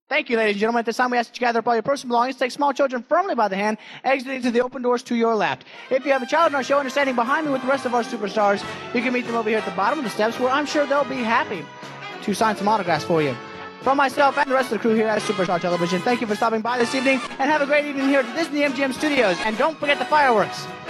Thank you, ladies and gentlemen. At this time, we ask that you gather up all your personal belongings, take small children firmly by the hand, exiting to the open doors to your left. If you have a child in our show and are standing behind me with the rest of our superstars, you can meet them over here at the bottom of the steps, where I'm sure they'll be happy to sign some autographs for you. From myself and the rest of the crew here at Superstar Television, thank you for stopping by this evening, and have a great evening here at the Disney MGM Studios. And don't forget the fireworks.